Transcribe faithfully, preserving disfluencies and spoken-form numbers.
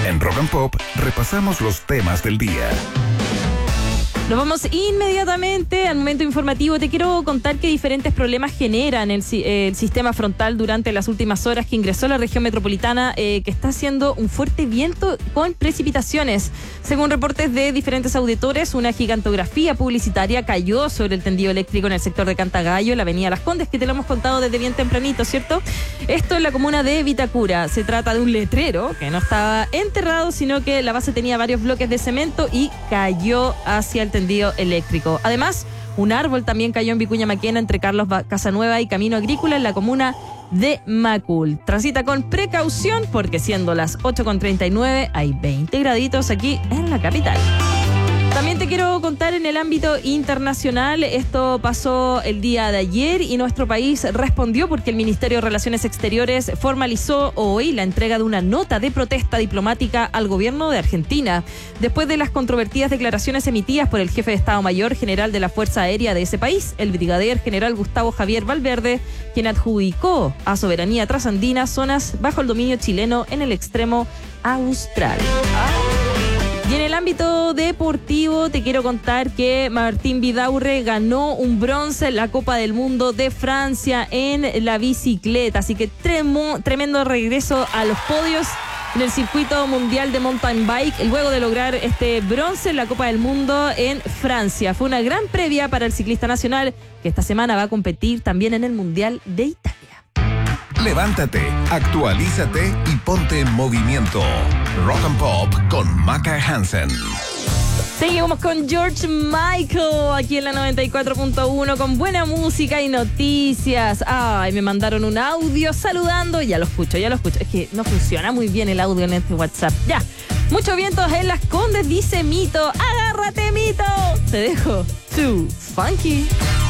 En Rock and Pop repasamos los temas del día. Nos vamos inmediatamente al momento informativo. Te quiero contar que diferentes problemas generan el, el sistema frontal durante las últimas horas que ingresó a la región metropolitana, eh, que está haciendo un fuerte viento con precipitaciones. Según reportes de diferentes auditores, una gigantografía publicitaria cayó sobre el tendido eléctrico en el sector de Cantagallo, en la avenida Las Condes, que te lo hemos contado desde bien tempranito, ¿cierto? Esto en la comuna de Vitacura. Se trata de un letrero que no estaba enterrado, sino que la base tenía varios bloques de cemento y cayó hacia el tendido eléctrico. Además, un árbol también cayó en Vicuña Maquena entre Carlos Casanueva y Camino Agrícola en la comuna de Macul. Transita con precaución porque siendo las ocho con treinta y nueve hay veinte graditos aquí en la capital. También te quiero contar en el ámbito internacional, esto pasó el día de ayer y nuestro país respondió porque el Ministerio de Relaciones Exteriores formalizó hoy la entrega de una nota de protesta diplomática al gobierno de Argentina, después de las controvertidas declaraciones emitidas por el jefe de Estado Mayor General de la Fuerza Aérea de ese país, el brigadier general Gustavo Javier Valverde, quien adjudicó a soberanía trasandina zonas bajo el dominio chileno en el extremo austral. Y en el ámbito deportivo te quiero contar que Martín Vidaurre ganó un bronce en la Copa del Mundo de Francia en la bicicleta. Así que tremo, tremendo regreso a los podios en el circuito mundial de mountain bike, luego de lograr este bronce en la Copa del Mundo en Francia. Fue una gran previa para el ciclista nacional que esta semana va a competir también en el Mundial de Italia. Levántate, actualízate y ponte en movimiento. Rock and Pop con Maca Hansen. Seguimos con George Michael aquí en la noventa y cuatro punto uno con buena música y noticias. Ay, me mandaron un audio saludando. Ya lo escucho, ya lo escucho. Es que no funciona muy bien el audio en este WhatsApp. Ya. Muchos vientos en Las Condes, dice Mito. ¡Agárrate, Mito! Te dejo. Too Funky.